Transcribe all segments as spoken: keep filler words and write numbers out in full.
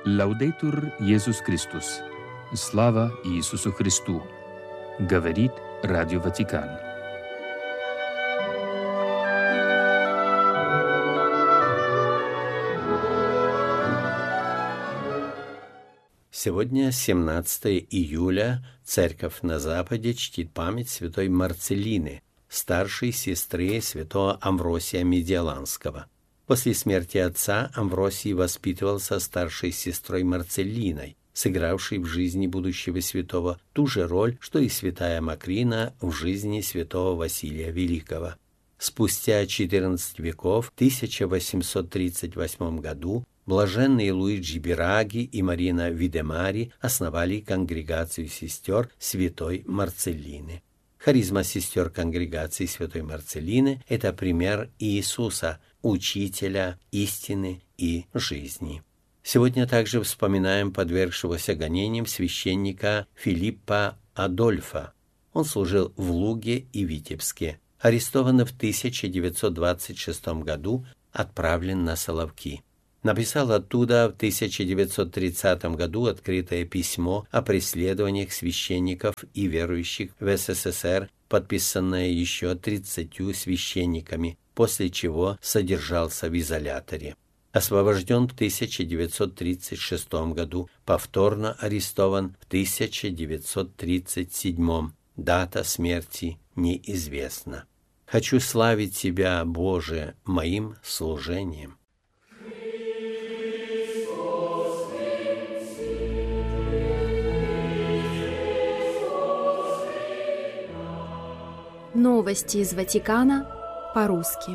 Лаудейтур Иисус Христос. Слава Иисусу Христу. Говорит Радио Ватикан. Сегодня, семнадцатое июля, Церковь на Западе чтит память святой Марцеллины, старшей сестры святого Амвросия Медиоланского. После смерти отца Амвросий воспитывался старшей сестрой Марцеллиной, сыгравшей в жизни будущего святого ту же роль, что и святая Макрина в жизни святого Василия Великого. Спустя четырнадцать веков, в тысяча восемьсот тридцать восьмом году, блаженные Луиджи Бираги и Марина Видемари основали конгрегацию сестер святой Марцеллины. Харизма сестер конгрегации святой Марцеллины – это пример Иисуса, учителя истины и жизни. Сегодня также вспоминаем подвергшегося гонениям священника Филиппа Адольфа. Он служил в Луге и Витебске. Арестован в тысяча девятьсот двадцать шестом году, отправлен на Соловки. Написал оттуда в тысяча девятьсот тридцатом году открытое письмо о преследованиях священников и верующих в СССР, подписанное еще тридцатью священниками, после чего содержался в изоляторе. Освобожден в тысяча девятьсот тридцать шестом году, повторно арестован в тысяча девятьсот тридцать седьмом. Дата смерти неизвестна. Хочу славить Тебя, Боже, моим служением. Новости из Ватикана по-русски.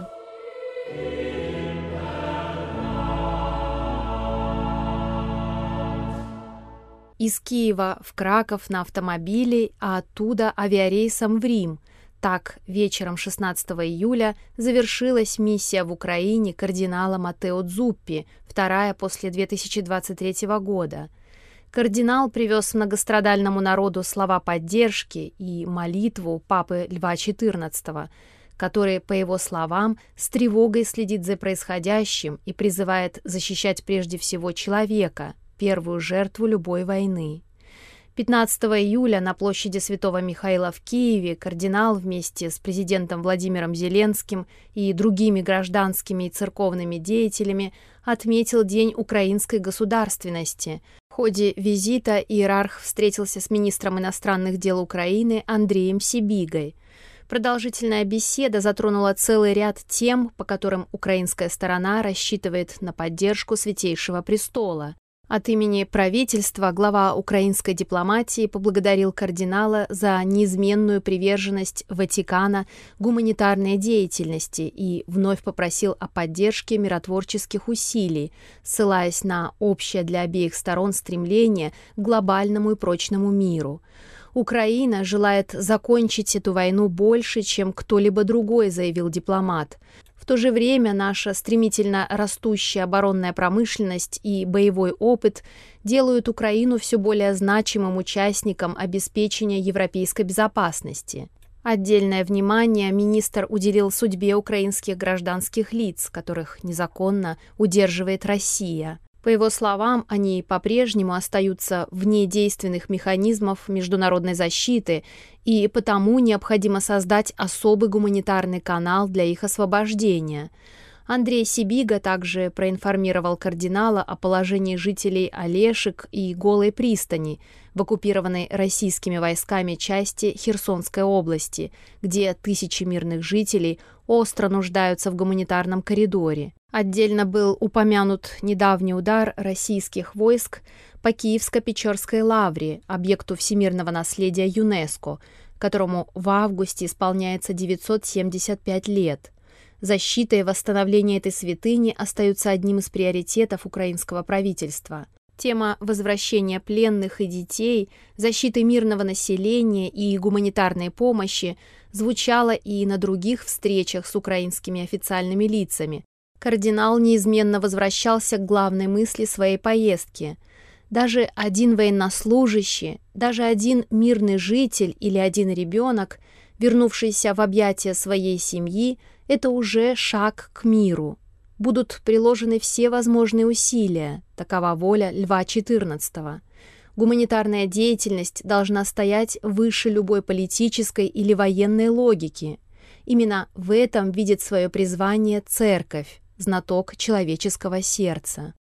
Из Киева в Краков на автомобиле, а оттуда авиарейсом в Рим. Так, вечером шестнадцатого июля завершилась миссия в Украине кардинала Маттео Дзуппи, вторая после две тысячи двадцать третьего года. Кардинал привез многострадальному народу слова поддержки и молитву папы Льва четырнадцатого, который, по его словам, с тревогой следит за происходящим и призывает защищать прежде всего человека, первую жертву любой войны. пятнадцатого июля на площади Святого Михаила в Киеве кардинал вместе с президентом Владимиром Зеленским и другими гражданскими и церковными деятелями отметил День украинской государственности. В ходе визита иерарх встретился с министром иностранных дел Украины Андреем Сибигой. Продолжительная беседа затронула целый ряд тем, по которым украинская сторона рассчитывает на поддержку Святейшего Престола. От имени правительства глава украинской дипломатии поблагодарил кардинала за неизменную приверженность Ватикана гуманитарной деятельности и вновь попросил о поддержке миротворческих усилий, ссылаясь на общее для обеих сторон стремление к глобальному и прочному миру. Украина желает закончить эту войну больше, чем кто-либо другой, заявил дипломат. В то же время наша стремительно растущая оборонная промышленность и боевой опыт делают Украину все более значимым участником обеспечения европейской безопасности. Отдельное внимание министр уделил судьбе украинских гражданских лиц, которых незаконно удерживает Россия. По его словам, они по-прежнему остаются вне действенных механизмов международной защиты, и потому необходимо создать особый гуманитарный канал для их освобождения. Андрей Сибига также проинформировал кардинала о положении жителей Олешек и Голой пристани в оккупированной российскими войсками части Херсонской области, где тысячи мирных жителей остро нуждаются в гуманитарном коридоре. Отдельно был упомянут недавний удар российских войск по Киевско-Печерской лавре, объекту всемирного наследия ЮНЕСКО, которому в августе исполняется девятьсот семьдесят пять лет. Защита и восстановление этой святыни остаются одним из приоритетов украинского правительства. Тема возвращения пленных и детей, защиты мирного населения и гуманитарной помощи звучала и на других встречах с украинскими официальными лицами. Кардинал неизменно возвращался к главной мысли своей поездки. Даже один военнослужащий, даже один мирный житель или один ребенок, вернувшийся в объятия своей семьи, это уже шаг к миру. Будут приложены все возможные усилия, такова воля Льва четырнадцатого. Гуманитарная деятельность должна стоять выше любой политической или военной логики. Именно в этом видит свое призвание Церковь, знаток человеческого сердца.